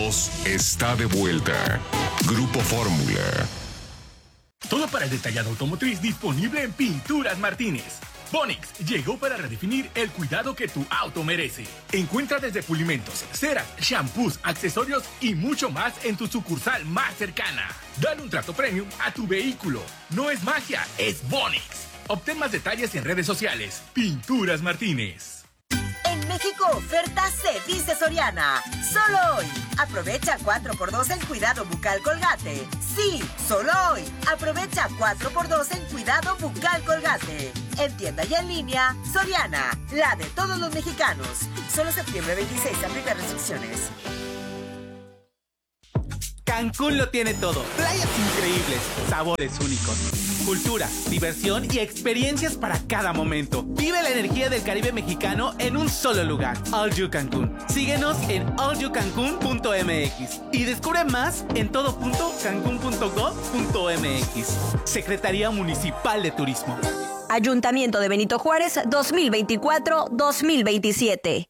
voz está de vuelta. Grupo Fórmula. Todo para el detallado automotriz disponible en Pinturas Martínez. Bonix llegó para redefinir el cuidado que tu auto merece. Encuentra desde pulimentos, ceras, shampoos, accesorios y mucho más en tu sucursal más cercana. Dale un trato premium a tu vehículo. No es magia, es Bonix. Obtén más detalles en redes sociales. Pinturas Martínez. En México, oferta se dice Soriana. Solo hoy. Aprovecha 4x2 en cuidado bucal Colgate. Sí, solo hoy. Aprovecha 4x2 en cuidado bucal Colgate. En tienda y en línea, Soriana, la de todos los mexicanos. Solo septiembre 26, aplica restricciones. Cancún lo tiene todo. Playas increíbles, sabores únicos, cultura, diversión y experiencias para cada momento. Vive la energía del Caribe mexicano en un solo lugar. All You Cancún. Síguenos en allyoucancun.mx y descubre más en todo.cancun.gov.mx. Secretaría Municipal de Turismo. Ayuntamiento de Benito Juárez 2024-2027.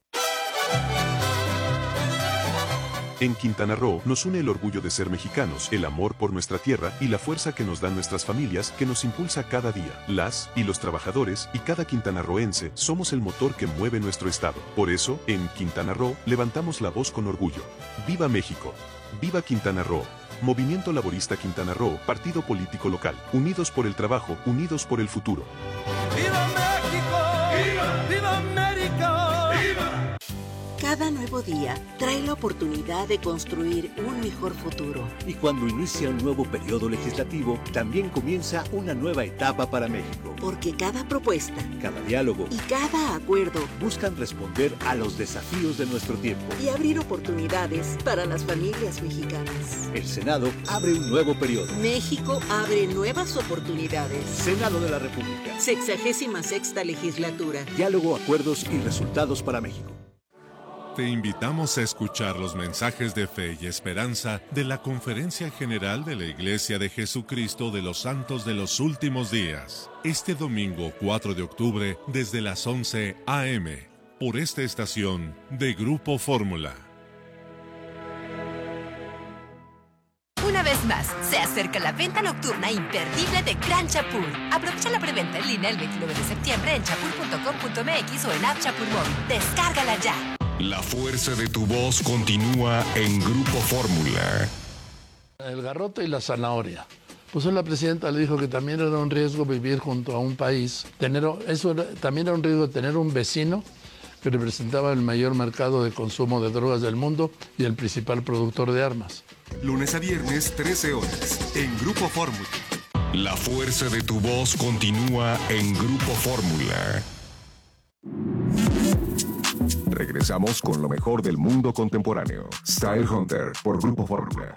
En Quintana Roo nos une el orgullo de ser mexicanos, el amor por nuestra tierra y la fuerza que nos dan nuestras familias que nos impulsa cada día. Las y los trabajadores y cada quintanarroense somos el motor que mueve nuestro estado. Por eso, en Quintana Roo levantamos la voz con orgullo. ¡Viva México! ¡Viva Quintana Roo! Movimiento Laborista Quintana Roo, partido político local. Unidos por el trabajo, unidos por el futuro. ¡Viva México! ¡Viva! ¡Viva América! ¡Viva! Cada nuevo día trae la oportunidad de construir un mejor futuro. Y cuando inicia un nuevo periodo legislativo, también comienza una nueva etapa para México. Porque cada propuesta, cada diálogo y cada acuerdo buscan responder a los desafíos de nuestro tiempo y abrir oportunidades para las familias mexicanas. El Senado abre un nuevo periodo. México abre nuevas oportunidades. Senado de la República. 66ª legislatura. Diálogo, acuerdos y resultados para México. Te invitamos a escuchar los mensajes de fe y esperanza de la Conferencia General de la Iglesia de Jesucristo de los Santos de los Últimos Días, este domingo 4 de octubre desde las 11 a.m., por esta estación de Grupo Fórmula. Una vez más, se acerca la venta nocturna imperdible de Gran Chapur. Aprovecha la preventa en línea el 29 de septiembre en chapur.com.mx o en App Chapur Móvil. ¡Descárgala ya! La fuerza de tu voz continúa en Grupo Fórmula. El garrote y la zanahoria. Pues la presidenta le dijo que también era un riesgo vivir junto a un país. También era un riesgo de tener un vecino que representaba el mayor mercado de consumo de drogas del mundo y el principal productor de armas. Lunes a viernes, 13 horas, en Grupo Fórmula. La fuerza de tu voz continúa en Grupo Fórmula. Regresamos con lo mejor del mundo contemporáneo. Style Hunter por Grupo Fórmula.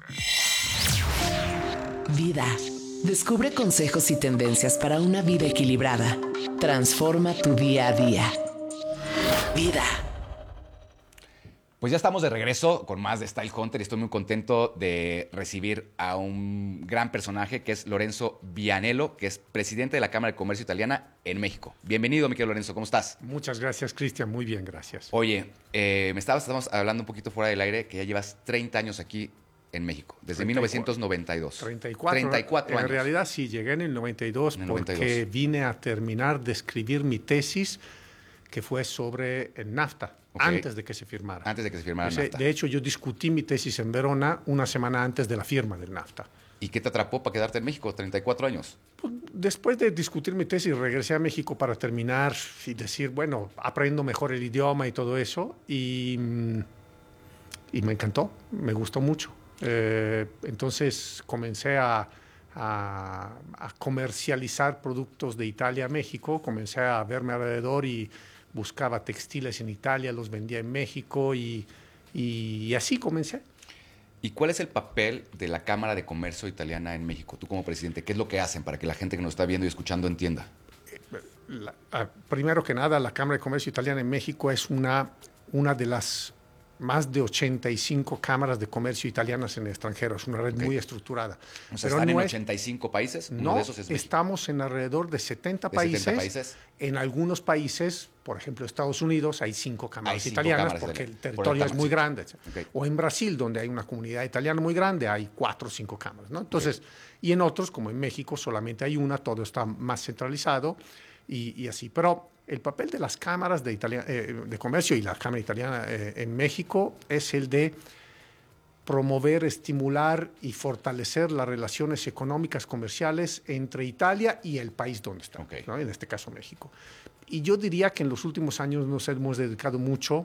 Vida. Descubre consejos y tendencias para una vida equilibrada. Transforma tu día a día. Vida. Pues ya estamos de regreso con más de Style Hunter y estoy muy contento de recibir a un gran personaje que es Lorenzo Vianello, que es presidente de la Cámara de Comercio Italiana en México. Bienvenido, mi querido Lorenzo, ¿cómo estás? Muchas gracias, Cristian, muy bien, gracias. Oye, estamos hablando un poquito fuera del aire que ya llevas 30 años aquí en México, desde 1992. 34 años. En realidad sí, llegué en el 92 porque vine a terminar de escribir mi tesis que fue sobre el NAFTA. Okay. Antes de que se firmara. Antes de que se firmara el NAFTA. De hecho, yo discutí mi tesis en Verona una semana antes de la firma del NAFTA. ¿Y qué te atrapó para quedarte en México 34 años? Pues, después de discutir mi tesis, regresé a México para terminar y decir, bueno, aprendo mejor el idioma y todo eso. Y me encantó, me gustó mucho. Entonces comencé a comercializar productos de Italia a México. Comencé a verme alrededor y buscaba textiles en Italia, los vendía en México y así comencé. ¿Y cuál es el papel de la Cámara de Comercio Italiana en México? Tú como presidente, ¿qué es lo que hacen para que la gente que nos está viendo y escuchando entienda? Primero que nada, la Cámara de Comercio Italiana en México es una de las más de 85 cámaras de comercio italianas en el extranjero. Es una red muy estructurada. O sea, ¿están en 85 países? No, de esos es estamos en alrededor de 70 países. En algunos países, por ejemplo, Estados Unidos, hay 5 cámaras italianas porque el territorio es muy grande. O en Brasil, donde hay una comunidad italiana muy grande, hay 4 o 5 cámaras, ¿no? Entonces, y en otros, como en México, solamente hay una, todo está más centralizado y así. Pero el papel de las cámaras de comercio y la Cámara Italiana en México es el de promover, estimular y fortalecer las relaciones económicas comerciales entre Italia y el país donde está, ¿no? En este caso México. Y yo diría que en los últimos años nos hemos dedicado mucho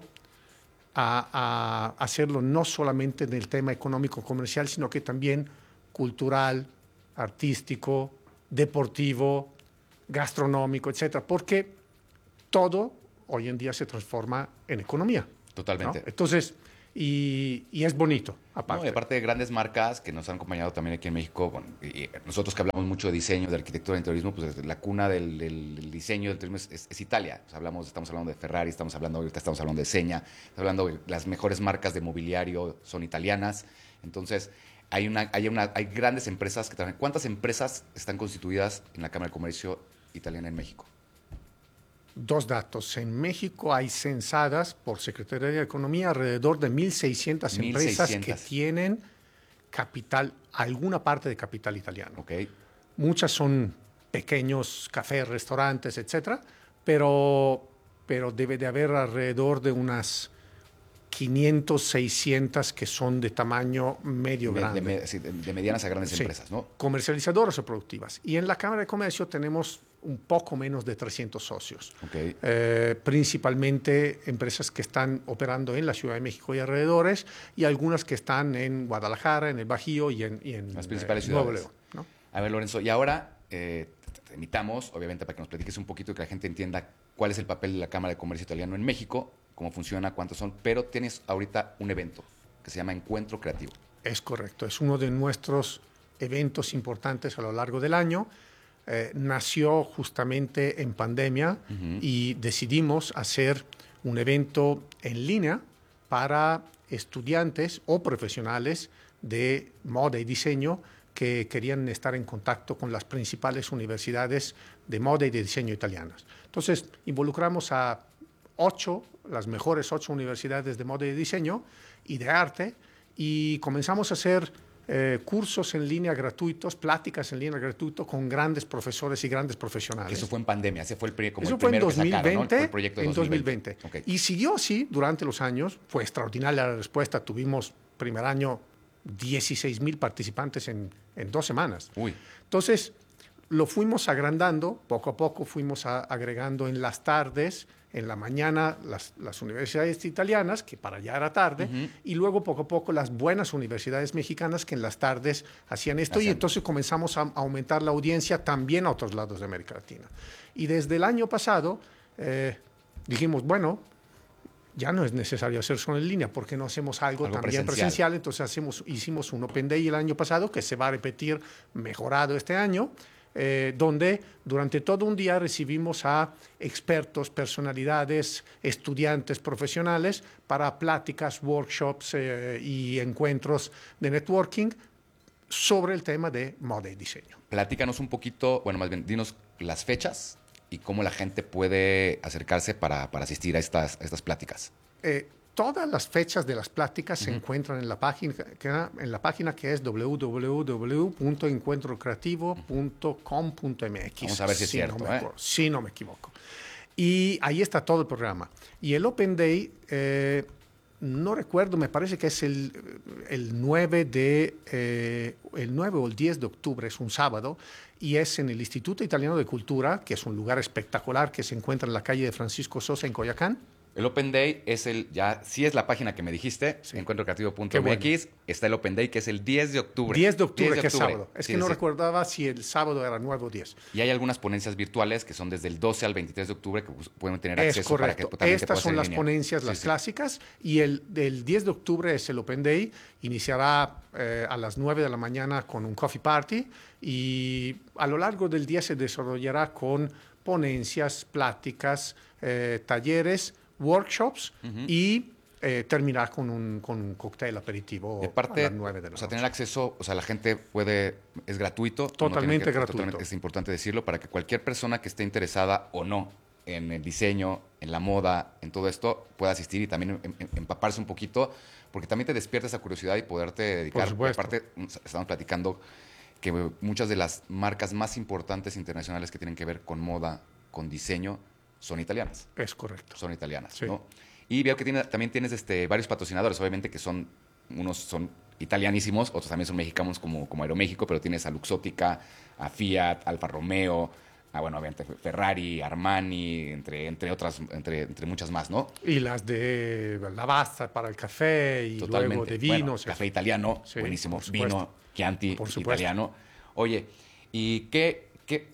a hacerlo no solamente en el tema económico-comercial, sino que también cultural, artístico, deportivo, gastronómico, etcétera, porque todo hoy en día se transforma en economía. Totalmente. ¿No? Entonces, y es bonito, aparte. No, y aparte de grandes marcas que nos han acompañado también aquí en México, bueno, y nosotros que hablamos mucho de diseño, de arquitectura, de interiorismo, pues la cuna del diseño, del turismo es Italia. O sea, estamos hablando de Ferrari, estamos hablando de Zegna, estamos hablando de las mejores marcas de mobiliario son italianas. Entonces, hay grandes empresas que trabajan. ¿Cuántas empresas están constituidas en la Cámara de Comercio Italiana en México? 2 datos. En México hay censadas por Secretaría de Economía alrededor de 1.600 empresas que tienen capital, alguna parte de capital italiano. Okay. Muchas son pequeños cafés, restaurantes, etcétera, pero debe de haber alrededor de unas 500, 600 que son de tamaño medio grande. De medianas a grandes empresas, ¿no? Comercializadoras o productivas. Y en la Cámara de Comercio tenemos un poco menos de 300 socios. Okay. Principalmente empresas que están operando en la Ciudad de México y alrededores, y algunas que están en Guadalajara, en el Bajío y en las principales Nuevo ciudades. León, ¿no? A ver, Lorenzo, y ahora te invitamos, obviamente, para que nos platiques un poquito y que la gente entienda cuál es el papel de la Cámara de Comercio Italiano en México, cómo funciona, cuántos son, pero tienes ahorita un evento que se llama Encuentro Creativo. Es correcto, es uno de nuestros eventos importantes a lo largo del año. Nació justamente en pandemia y decidimos hacer un evento en línea para estudiantes o profesionales de moda y diseño que querían estar en contacto con las principales universidades de moda y de diseño italianas. Entonces, involucramos a las mejores 8 universidades de moda y de diseño y de arte, y comenzamos a hacer cursos en línea gratuitos, pláticas en línea gratuitos con grandes profesores y grandes profesionales. Eso fue en pandemia, ese fue el primero que sacaron, ¿no? Fue el proyecto de 2020. Okay. Y siguió así durante los años. Fue extraordinaria la respuesta. Tuvimos, primer año, 16,000 participantes en 2 semanas. Uy. Entonces, lo fuimos agrandando, poco a poco fuimos agregando en las tardes, en la mañana las universidades italianas, que para allá era tarde, y luego poco a poco las buenas universidades mexicanas que en las tardes hacían esto, y entonces comenzamos a aumentar la audiencia también a otros lados de América Latina. Y desde el año pasado dijimos, bueno, ya no es necesario hacer solo en línea, porque no hacemos algo también presencial. Entonces hicimos un Open Day el año pasado, que se va a repetir mejorado este año, donde durante todo un día recibimos a expertos, personalidades, estudiantes profesionales para pláticas, workshops y encuentros de networking sobre el tema de moda y diseño. Platícanos un poquito, bueno, más bien, dinos las fechas y cómo la gente puede acercarse para asistir a estas pláticas. Todas las fechas de las pláticas se encuentran en la página que es www.encuentrocreativo.com.mx. Vamos a ver si es cierto. Si no me equivoco. Y ahí está todo el programa. Y el Open Day, no recuerdo, me parece que es el 9 o el 10 de octubre, es un sábado, y es en el Instituto Italiano de Cultura, que es un lugar espectacular que se encuentra en la calle de Francisco Sosa en Coyoacán. El Open Day es sí es la página que me dijiste, sí. Encuentrocreativo.mx, bueno. Está el Open Day, que es el 10 de octubre. 10 de octubre, que es sábado. Es que no recordaba si el sábado era 9 o 10. Y hay algunas ponencias virtuales que son desde el 12 al 23 de octubre que pueden tener acceso. Es correcto. Para que estas son las ponencias, las clásicas, y el 10 de octubre es el Open Day. Iniciará a las 9 de la mañana con un coffee party, y a lo largo del día se desarrollará con ponencias, pláticas, talleres, workshops y terminar con un cóctel aperitivo y aparte, a las 9 de la noche. O sea, tener acceso, o sea, la gente es gratuito. Totalmente gratuito. Es importante decirlo para que cualquier persona que esté interesada o no en el diseño, en la moda, en todo esto, pueda asistir y también empaparse un poquito, porque también te despierta esa curiosidad y poderte dedicar. Por supuesto. Aparte, estamos platicando que muchas de las marcas más importantes internacionales que tienen que ver con moda, con diseño, son italianas. Es correcto. Son italianas, sí. ¿no? Y veo que también tienes varios patrocinadores, obviamente que unos son italianísimos, otros también son mexicanos como Aeroméxico, pero tienes a Luxottica, a Fiat, Alfa Romeo, bueno, obviamente Ferrari, Armani, entre muchas más, ¿no? Y las de Lavazza para el café y totalmente. Luego de vinos. Bueno, café italiano, sí, buenísimo. Vino Chianti por italiano. Oye, ¿y qué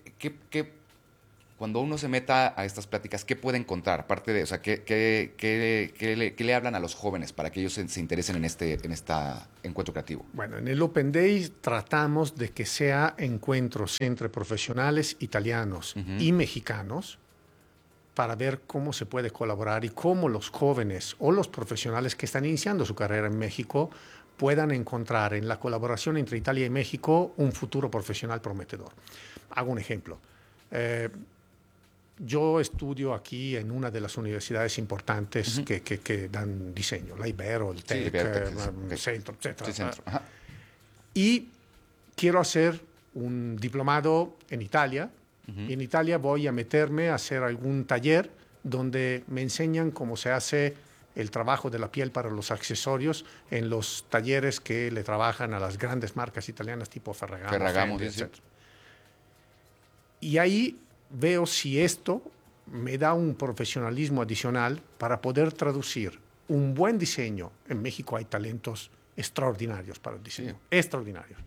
cuando uno se meta a estas pláticas, qué puede encontrar? Aparte de, o sea, ¿qué le hablan a los jóvenes para que ellos se interesen en este encuentro creativo? Bueno, en el Open Day tratamos de que sea encuentros entre profesionales italianos y mexicanos para ver cómo se puede colaborar y cómo los jóvenes o los profesionales que están iniciando su carrera en México puedan encontrar en la colaboración entre Italia y México un futuro profesional prometedor. Hago un ejemplo. Yo estudio aquí en una de las universidades importantes que dan diseño, la Ibero, el TEC, el Centro, etc. Sí, Centro. Y quiero hacer un diplomado en Italia. Y en Italia voy a meterme a hacer algún taller donde me enseñan cómo se hace el trabajo de la piel para los accesorios en los talleres que le trabajan a las grandes marcas italianas tipo Ferragamo, etc. Y ahí veo si esto me da un profesionalismo adicional para poder traducir un buen diseño. En México hay talentos extraordinarios para el diseño, extraordinarios.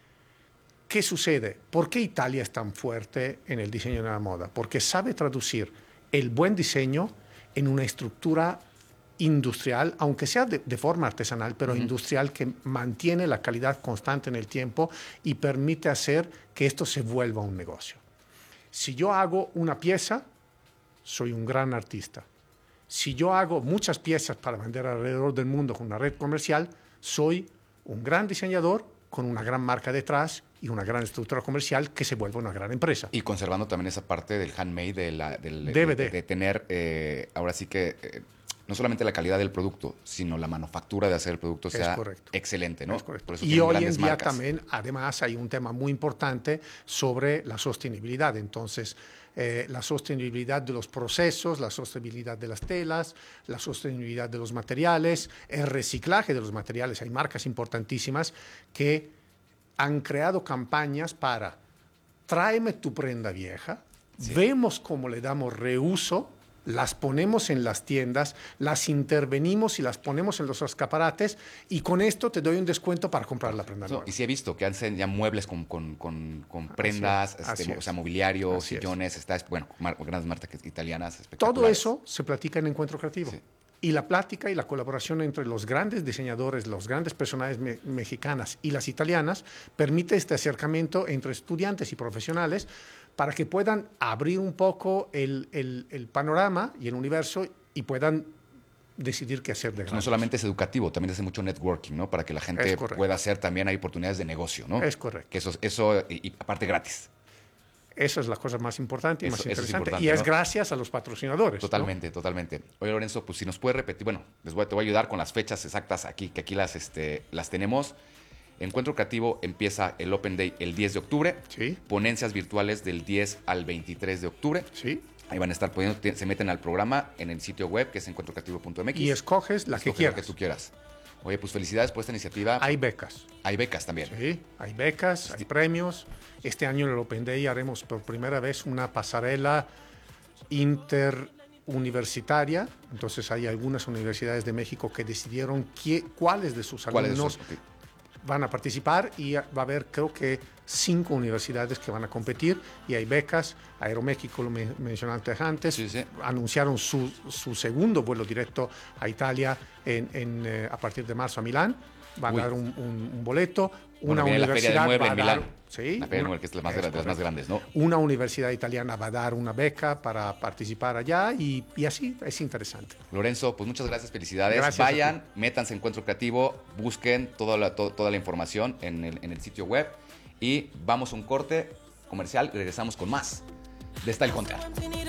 ¿Qué sucede? ¿Por qué Italia es tan fuerte en el diseño de la moda? Porque sabe traducir el buen diseño en una estructura industrial, aunque sea de forma artesanal, pero industrial, que mantiene la calidad constante en el tiempo y permite hacer que esto se vuelva un negocio. Si yo hago una pieza, soy un gran artista. Si yo hago muchas piezas para vender alrededor del mundo con una red comercial, soy un gran diseñador con una gran marca detrás y una gran estructura comercial que se vuelve una gran empresa. Y conservando también esa parte del handmade, de tener, ahora sí que, no solamente la calidad del producto, sino la manufactura de hacer el producto sea excelente, ¿no? Por eso y hoy en día también, además, hay un tema muy importante sobre la sostenibilidad. Entonces, la sostenibilidad de los procesos, la sostenibilidad de las telas, la sostenibilidad de los materiales, el reciclaje de los materiales. Hay marcas importantísimas que han creado campañas para tráeme tu prenda vieja, vemos cómo le damos reuso, las ponemos en las tiendas, las intervenimos y las ponemos en los escaparates y con esto te doy un descuento para comprar la prenda nueva. Y sí he visto que hacen ya muebles con prendas, o sea, mobiliario, sillones, grandes marcas italianas espectaculares. Todo eso se platica en Encuentro Creativo. Sí. Y la plática y la colaboración entre los grandes diseñadores, los grandes personajes mexicanas y las italianas permite este acercamiento entre estudiantes y profesionales para que puedan abrir un poco el panorama y el universo y puedan decidir qué hacer de grande. No solamente es educativo, también hace mucho networking, ¿no? Para que la gente pueda hacer, también hay oportunidades de negocio, ¿no? Es correcto. Que eso y aparte gratis. Esa es la cosa más importante y más interesante. Y es gracias a los patrocinadores. Totalmente, ¿no? Totalmente. Oye, Lorenzo, pues si nos puedes repetir, bueno, te voy a ayudar con las fechas exactas aquí, que aquí las tenemos. Encuentro Creativo empieza el Open Day el 10 de octubre. Sí. Ponencias virtuales del 10 al 23 de octubre. Sí. Ahí van a estar poniendo, se meten al programa en el sitio web, que es encuentrocreativo.mx. Y escoges la que quieras. La que tú quieras. Oye, pues felicidades por esta iniciativa. Hay becas. Hay becas también. Sí, hay becas, hay premios. Este año en el Open Day haremos por primera vez una pasarela interuniversitaria. Entonces hay algunas universidades de México que decidieron cuáles de sus alumnos van a participar y va a haber, creo que, 5 universidades que van a competir y hay becas. Aeroméxico, lo mencionaste antes, anunciaron su segundo vuelo directo a Italia a partir de marzo a Milán va a dar un boleto. Una universidad la Feria del Mueble va en a dar, Milán. sí, La Feria del Mueble, que es de las más grandes, ¿no? Una universidad italiana va a dar una beca para participar allá y así es interesante. Lorenzo, pues muchas gracias, felicidades. Gracias. Vayan, métanse a Encuentro Creativo, busquen toda la información en el sitio web y vamos a un corte comercial y regresamos con más de Style Hunter.